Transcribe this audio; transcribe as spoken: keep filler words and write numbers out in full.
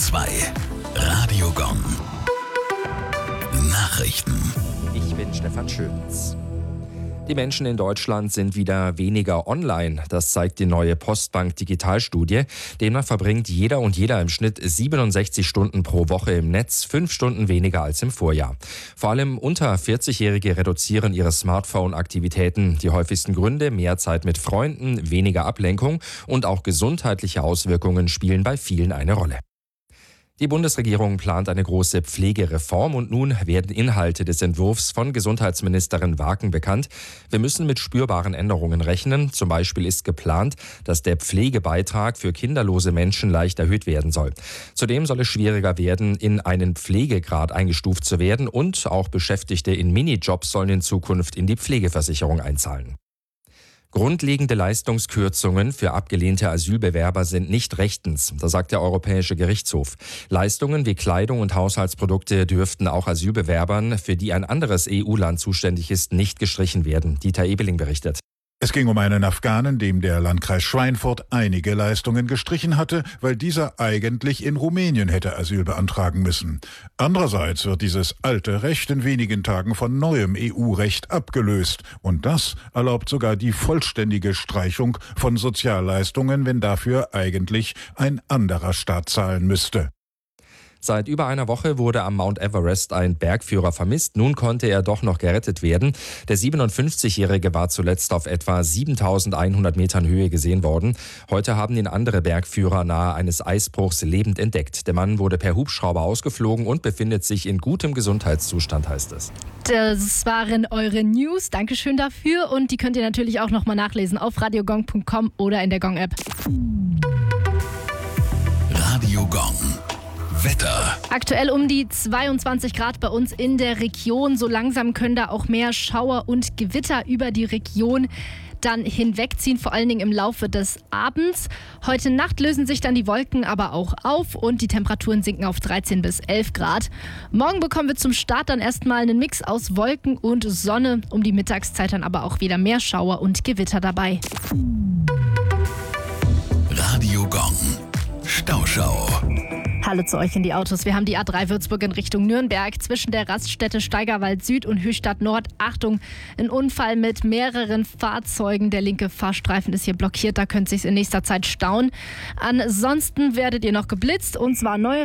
zwei. Radio Gong. Nachrichten. Ich bin Stefan Schöns. Die Menschen in Deutschland sind wieder weniger online. Das zeigt die neue Postbank-Digitalstudie. Demnach verbringt jeder und jeder im Schnitt siebenundsechzig Stunden pro Woche im Netz, fünf Stunden weniger als im Vorjahr. Vor allem unter vierzig-Jährige reduzieren ihre Smartphone-Aktivitäten. Die häufigsten Gründe: mehr Zeit mit Freunden, weniger Ablenkung und auch gesundheitliche Auswirkungen spielen bei vielen eine Rolle. Die Bundesregierung plant eine große Pflegereform und nun werden Inhalte des Entwurfs von Gesundheitsministerin Waken bekannt. Wir müssen mit spürbaren Änderungen rechnen. Zum Beispiel ist geplant, dass der Pflegebeitrag für kinderlose Menschen leicht erhöht werden soll. Zudem soll es schwieriger werden, in einen Pflegegrad eingestuft zu werden, und auch Beschäftigte in Minijobs sollen in Zukunft in die Pflegeversicherung einzahlen. Grundlegende Leistungskürzungen für abgelehnte Asylbewerber sind nicht rechtens, das sagt der Europäische Gerichtshof. Leistungen wie Kleidung und Haushaltsprodukte dürften auch Asylbewerbern, für die ein anderes E U-Land zuständig ist, nicht gestrichen werden. Dieter Ebeling berichtet. Es ging um einen Afghanen, dem der Landkreis Schweinfurt einige Leistungen gestrichen hatte, weil dieser eigentlich in Rumänien hätte Asyl beantragen müssen. Andererseits wird dieses alte Recht in wenigen Tagen von neuem E U-Recht abgelöst. Und das erlaubt sogar die vollständige Streichung von Sozialleistungen, wenn dafür eigentlich ein anderer Staat zahlen müsste. Seit über einer Woche wurde am Mount Everest ein Bergführer vermisst. Nun konnte er doch noch gerettet werden. Der siebenundfünfzigjährige war zuletzt auf etwa siebentausendeinhundert Metern Höhe gesehen worden. Heute haben ihn andere Bergführer nahe eines Eisbruchs lebend entdeckt. Der Mann wurde per Hubschrauber ausgeflogen und befindet sich in gutem Gesundheitszustand, heißt es. Das waren eure News. Dankeschön dafür. Und die könnt ihr natürlich auch nochmal nachlesen auf radiogong punkt com oder in der Gong-App. Radio Gong. Wetter. Aktuell um die zweiundzwanzig Grad bei uns in der Region. So langsam können da auch mehr Schauer und Gewitter über die Region dann hinwegziehen, vor allen Dingen im Laufe des Abends. Heute Nacht lösen sich dann die Wolken aber auch auf und die Temperaturen sinken auf dreizehn bis elf Grad. Morgen bekommen wir zum Start dann erstmal einen Mix aus Wolken und Sonne. Um die Mittagszeit dann aber auch wieder mehr Schauer und Gewitter dabei. Radio Gong. Stauschau. Hallo zu euch in die Autos. Wir haben die A drei Würzburg in Richtung Nürnberg zwischen der Raststätte Steigerwald Süd und Höchstadt Nord. Achtung, ein Unfall mit mehreren Fahrzeugen. Der linke Fahrstreifen ist hier blockiert, da könnte es sich in nächster Zeit stauen. Ansonsten werdet ihr noch geblitzt, und zwar neu